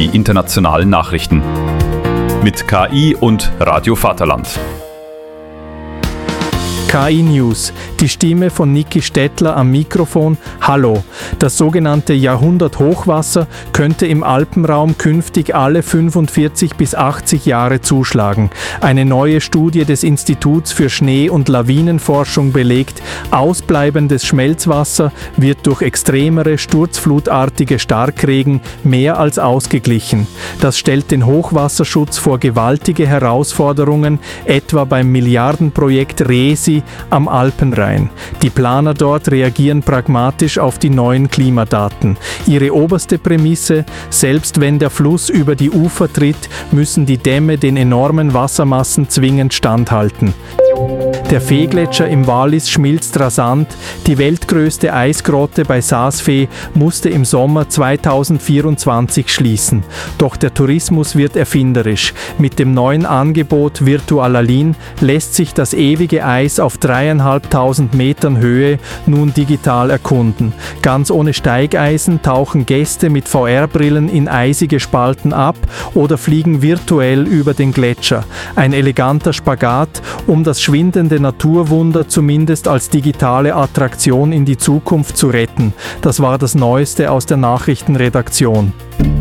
die internationalen Nachrichten. Mit KI und Radio Vaterland. KI News, die Stimme von Niki Stettler am Mikrofon. Hallo, das sogenannte Jahrhundert-Hochwasser könnte im Alpenraum künftig alle 45 bis 80 Jahre zuschlagen. Eine neue Studie des Instituts für Schnee- und Lawinenforschung belegt, ausbleibendes Schmelzwasser wird durch extremere, sturzflutartige Starkregen mehr als ausgeglichen. Das stellt den Hochwasserschutz vor gewaltige Herausforderungen, etwa beim Milliardenprojekt RESI am Alpenrhein. Die Planer dort reagieren pragmatisch auf die neuen Klimadaten. Ihre oberste Prämisse: Selbst wenn der Fluss über die Ufer tritt, müssen die Dämme den enormen Wassermassen zwingend standhalten. Der Veegletscher im Wallis schmilzt rasant. Die weltgrößte Eisgrotte bei Saas-Fee musste im Sommer 2024 schließen. Doch der Tourismus wird erfinderisch. Mit dem neuen Angebot Virtualalin lässt sich das ewige Eis auf 3.500 Metern Höhe nun digital erkunden. Ganz ohne Steigeisen tauchen Gäste mit VR-Brillen in eisige Spalten ab oder fliegen virtuell über den Gletscher. Ein eleganter Spagat, um das schwindende Naturwunder zumindest als digitale Attraktion in die Zukunft zu retten. Das war das Neueste aus der Nachrichtenredaktion.